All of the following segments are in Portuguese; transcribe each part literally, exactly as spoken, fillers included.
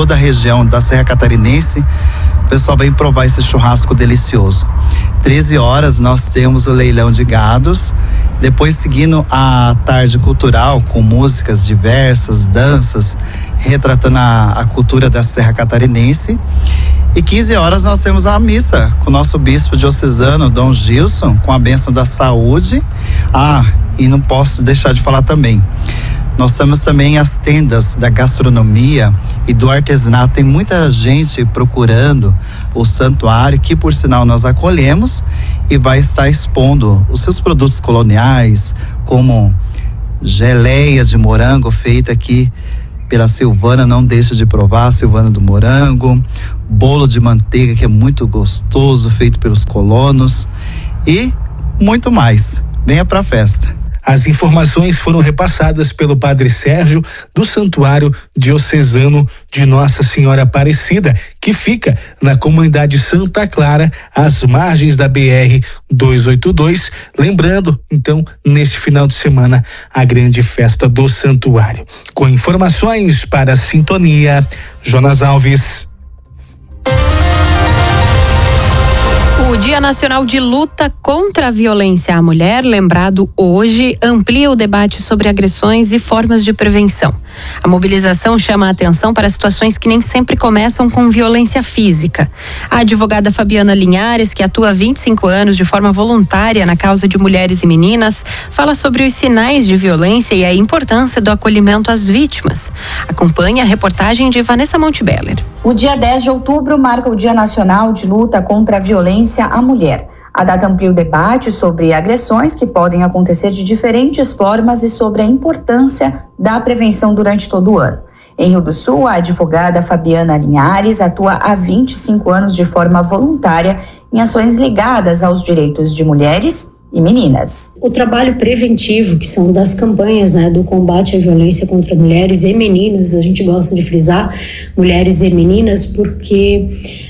toda a região da Serra Catarinense, o pessoal vem provar esse churrasco delicioso. treze horas nós temos o leilão de gados, depois seguindo a tarde cultural com músicas diversas, danças, retratando a, a cultura da Serra Catarinense. E quinze horas nós temos a missa com o nosso bispo diocesano, Dom Gilson, com a bênção da saúde. Ah, e não posso deixar de falar também, nós temos também as tendas da gastronomia e do artesanato. Tem muita gente procurando o santuário, que por sinal nós acolhemos, e vai estar expondo os seus produtos coloniais, como geleia de morango feita aqui pela Silvana, não deixa de provar, a Silvana do Morango, bolo de manteiga que é muito gostoso, feito pelos colonos, e muito mais. Venha para a festa. As informações foram repassadas pelo Padre Sérgio do Santuário Diocesano de Nossa Senhora Aparecida, que fica na comunidade Santa Clara, às margens da B R duzentos e oitenta e dois. Lembrando, então, neste final de semana, a grande festa do santuário. Com informações para a Sintonia, Jonas Alves. O Dia Nacional de Luta contra a Violência à Mulher, lembrado hoje, amplia o debate sobre agressões e formas de prevenção. A mobilização chama a atenção para situações que nem sempre começam com violência física. A advogada Fabiana Linhares, que atua há vinte e cinco anos de forma voluntária na causa de mulheres e meninas, fala sobre os sinais de violência e a importância do acolhimento às vítimas. Acompanhe a reportagem de Vanessa Montebeller. O dia dez de outubro marca o Dia Nacional de Luta contra a Violência à Mulher. A data amplia o debate sobre agressões que podem acontecer de diferentes formas e sobre a importância da prevenção durante todo o ano. Em Rio do Sul, a advogada Fabiana Linhares atua há vinte e cinco anos de forma voluntária em ações ligadas aos direitos de mulheres e meninas. O trabalho preventivo, que são das campanhas, né, do combate à violência contra mulheres e meninas, a gente gosta de frisar mulheres e meninas porque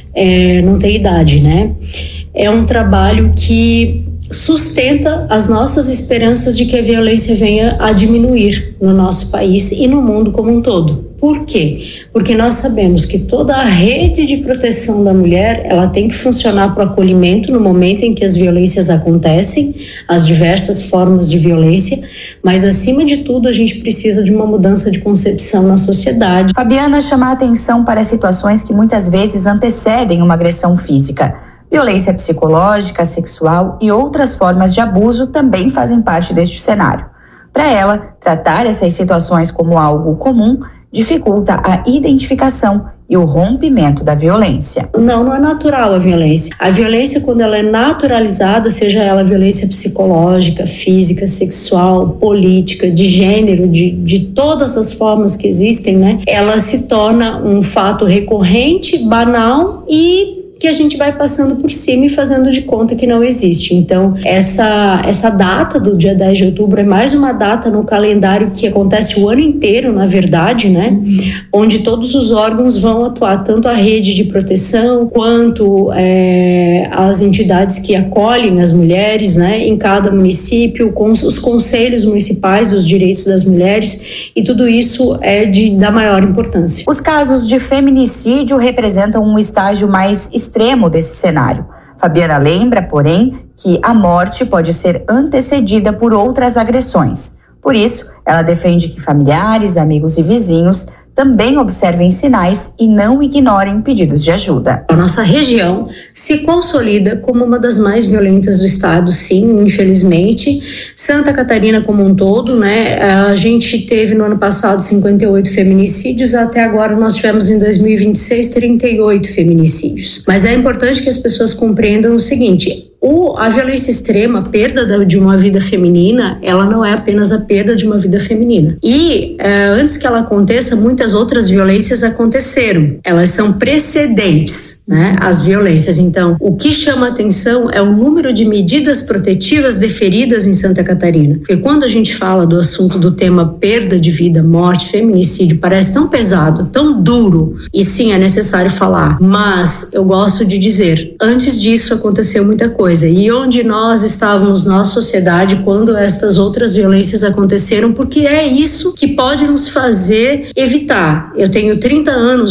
é, não tem idade, né? É um trabalho que sustenta as nossas esperanças de que a violência venha a diminuir no nosso país e no mundo como um todo. Por quê? Porque nós sabemos que toda a rede de proteção da mulher, ela tem que funcionar para o acolhimento no momento em que as violências acontecem, as diversas formas de violência, mas acima de tudo a gente precisa de uma mudança de concepção na sociedade. Fabiana chama a atenção para situações que muitas vezes antecedem uma agressão física. Violência psicológica, sexual e outras formas de abuso também fazem parte deste cenário. Para ela, tratar essas situações como algo comum dificulta a identificação e o rompimento da violência. Não, não é natural a violência. A violência, quando ela é naturalizada, seja ela violência psicológica, física, sexual, política, de gênero, de, de todas as formas que existem, né? Ela se torna um fato recorrente, banal e que a gente vai passando por cima e fazendo de conta que não existe. Então, essa, essa data do dia dez de outubro é mais uma data no calendário que acontece o ano inteiro, na verdade, né? Onde todos os órgãos vão atuar, tanto a rede de proteção, quanto é, as entidades que acolhem as mulheres, né? Em cada município, com os conselhos municipais dos direitos das mulheres, e tudo isso é de, da maior importância. Os casos de feminicídio representam um estágio mais extremo desse cenário. Fabiana lembra, porém, que a morte pode ser antecedida por outras agressões. Por isso, ela defende que familiares, amigos e vizinhos também observem sinais e não ignorem pedidos de ajuda. A nossa região se consolida como uma das mais violentas do estado, sim, infelizmente. Santa Catarina como um todo, né? A gente teve no ano passado cinquenta e oito feminicídios, até agora nós tivemos em dois mil e vinte e seis trinta e oito feminicídios. Mas é importante que as pessoas compreendam o seguinte: O, a violência extrema, a perda de uma vida feminina, ela não é apenas a perda de uma vida feminina. E é, antes que ela aconteça, muitas outras violências aconteceram. Elas são precedentes, né, às violências. Então, o que chama atenção é o número de medidas protetivas deferidas em Santa Catarina. Porque quando a gente fala do assunto do tema perda de vida, morte, feminicídio, parece tão pesado, tão duro. E sim, é necessário falar. Mas eu gosto de dizer, antes disso aconteceu muita coisa. E onde nós estávamos na sociedade quando estas outras violências aconteceram, porque é isso que pode nos fazer evitar. Eu tenho trinta anos